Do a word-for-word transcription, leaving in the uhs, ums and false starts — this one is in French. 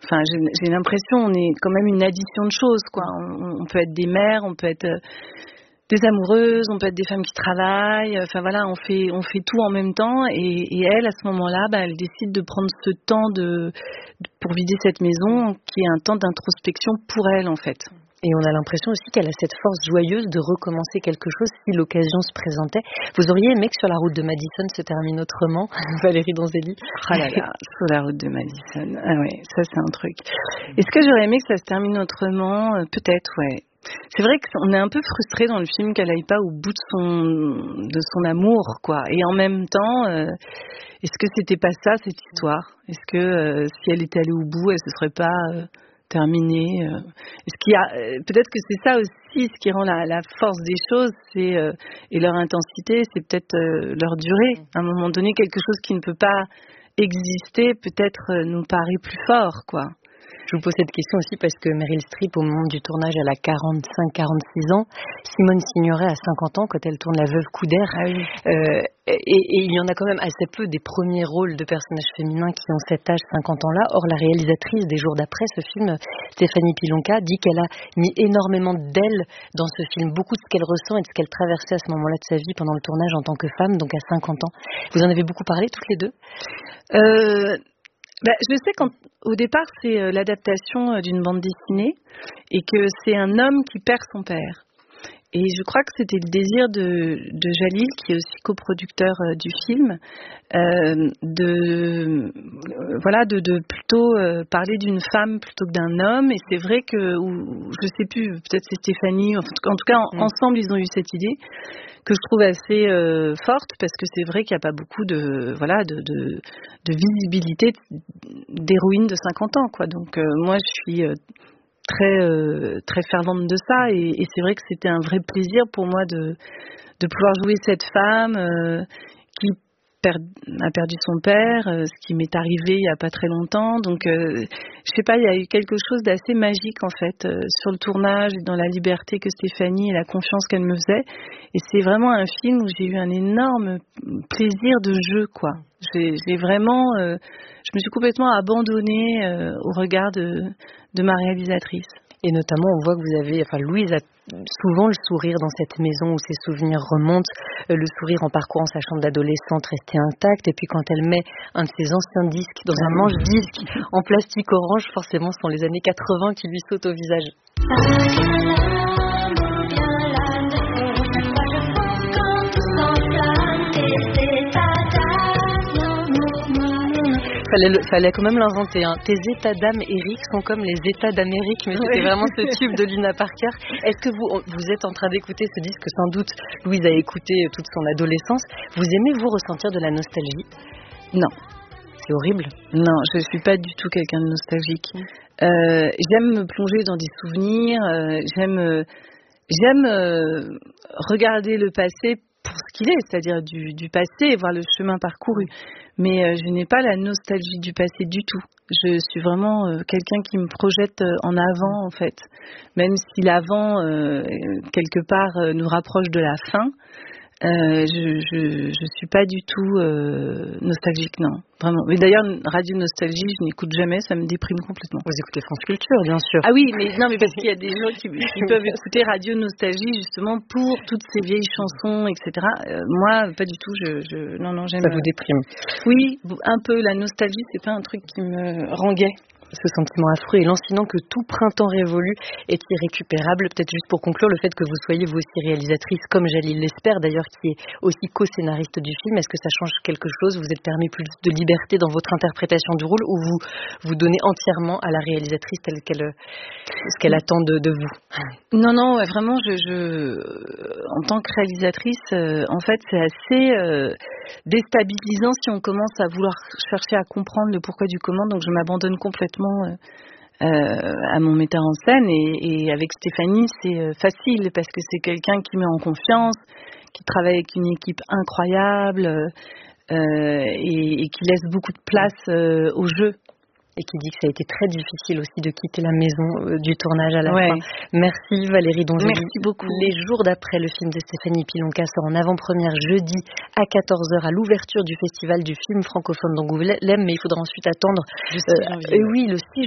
enfin, j'ai, j'ai l'impression on est quand même une addition de choses, quoi. On, on peut être des mères, on peut être euh, des amoureuses, on peut être des femmes qui travaillent. Enfin voilà, on fait on fait tout en même temps. Et, et elle, à ce moment-là, bah, elle décide de prendre ce temps de, de pour vider cette maison, qui est un temps d'introspection pour elle, en fait. Et on a l'impression aussi qu'elle a cette force joyeuse de recommencer quelque chose si l'occasion se présentait. Vous auriez aimé que Sur la route de Madison se termine autrement, Valérie Donzelli? Oh là là, Sur la route de Madison. Ah ouais, ça c'est un truc. Est-ce que j'aurais aimé que ça se termine autrement? euh, Peut-être, ouais. C'est vrai qu'on est un peu frustré dans le film qu'elle aille pas au bout de son de son amour, quoi. Et en même temps, euh, est-ce que c'était pas ça cette histoire? Est-ce que euh, si elle était allée au bout, elle se serait pas euh, terminée euh, Est-ce qu'il y a euh, peut-être que c'est ça aussi ce qui rend la, la force des choses, c'est euh, et leur intensité, c'est peut-être euh, leur durée. À un moment donné, quelque chose qui ne peut pas exister, peut-être euh, nous paraît plus fort, quoi. Je vous pose cette question aussi parce que Meryl Streep, au moment du tournage, elle a quarante-cinq quarante-six ans. Simone Signoret a cinquante ans quand elle tourne La Veuve Coudert. Ah oui. Euh, et, et il y en a quand même assez peu des premiers rôles de personnages féminins qui ont cet âge, cinquante ans-là. Or, la réalisatrice des jours d'après ce film, Stéphanie Pilonka, dit qu'elle a mis énormément d'elle dans ce film. Beaucoup de ce qu'elle ressent et de ce qu'elle traversait à ce moment-là de sa vie pendant le tournage en tant que femme, donc à cinquante ans. Vous en avez beaucoup parlé toutes les deux? Euh... Bah, je sais qu'au départ, c'est euh, l'adaptation euh, d'une bande dessinée et que c'est un homme qui perd son père. Et je crois que c'était le désir de, de Jalil, qui est aussi coproducteur euh, du film, euh, de euh, voilà, de, de plutôt euh, parler d'une femme plutôt que d'un homme. Et c'est vrai que, ou, je sais plus, peut-être c'est Stéphanie. En tout, en tout cas, en, mmh. ensemble, ils ont eu cette idée que je trouve assez euh, forte, parce que c'est vrai qu'il n'y a pas beaucoup de voilà de, de, de visibilité d'héroïne de cinquante ans, quoi. Donc euh, moi, je suis euh, très euh, très fervente de ça, et, et c'est vrai que c'était un vrai plaisir pour moi de de pouvoir jouer cette femme euh, qui perd, a perdu son père, euh, ce qui m'est arrivé il y a pas très longtemps. Donc euh, je sais pas, il y a eu quelque chose d'assez magique en fait euh, sur le tournage, dans la liberté que Stéphanie et la confiance qu'elle me faisait. Et c'est vraiment un film où j'ai eu un énorme plaisir de jeu, quoi. J'ai, j'ai vraiment, euh, je me suis complètement abandonnée euh, au regard de, de ma réalisatrice. Et notamment, on voit que vous avez, enfin, Louise a souvent le sourire dans cette maison où ses souvenirs remontent, euh, le sourire en parcourant sa chambre d'adolescente restée intacte, et puis quand elle met un de ses anciens disques dans un manche-disque en plastique orange, forcément, ce sont les années quatre-vingts qui lui sautent au visage. Fallait, fallait quand même l'inventer. Hein. Tes états d'âme, Eric, sont comme les états d'Amérique, mais c'était oui. vraiment ce tube de Lina Parker. Est-ce que vous, vous êtes en train d'écouter ce disque que sans doute Louise a écouté toute son adolescence? Vous aimez, vous, ressentir de la nostalgie? Non. C'est horrible. Non, je ne suis pas du tout quelqu'un de nostalgique. Mmh. Euh, j'aime me plonger dans des souvenirs, euh, j'aime, euh, j'aime euh, regarder le passé pour ce qu'il est, c'est-à-dire du, du passé, voir le chemin parcouru. Mais euh, je n'ai pas la nostalgie du passé du tout. Je suis vraiment euh, quelqu'un qui me projette euh, en avant, en fait. Même si l'avant, euh, quelque part, euh, nous rapproche de la fin, euh, je, je, je suis pas du tout euh, nostalgique, non. Vraiment. Mais d'ailleurs, Radio Nostalgie, je n'écoute jamais, ça me déprime complètement. Vous écoutez France Culture, bien sûr. Ah oui, mais non, mais parce qu'il y a des gens qui, qui peuvent écouter Radio Nostalgie justement pour toutes ces vieilles chansons, et cetera. Euh, moi, pas du tout. Je, je, non, non, j'aime. Ça vous déprime? Oui, un peu. La nostalgie, c'est pas un truc qui me rend gai. Ce sentiment affreux et lancinant que tout printemps révolu est irrécupérable. Peut-être juste pour conclure, le fait que vous soyez vous aussi réalisatrice, comme Jalil l'espère d'ailleurs, qui est aussi co-scénariste du film, est-ce que ça change quelque chose? Vous êtes permis plus de liberté dans votre interprétation du rôle, ou vous vous donnez entièrement à la réalisatrice telle qu'elle, ce qu'elle attend de, de vous? Non, non, ouais, vraiment, je, je, en tant que réalisatrice, euh, en fait, c'est assez euh, déstabilisant si on commence à vouloir chercher à comprendre le pourquoi du comment. Donc, je m'abandonne complètement Euh, à mon metteur en scène, et, et avec Stéphanie c'est euh, facile parce que c'est quelqu'un qui met en confiance, qui travaille avec une équipe incroyable euh, et, et qui laisse beaucoup de place euh, au jeu. Et qui dit que ça a été très difficile aussi de quitter la maison euh, du tournage à la ouais. fin. Merci Valérie Donzelli. Merci beaucoup. Les jours d'après, le film de Stéphanie Pilonka sort en avant-première jeudi à quatorze heures à l'ouverture du festival du film francophone d'Angoulême, mais il faudra ensuite attendre. Le six janvier. Euh, oui, le six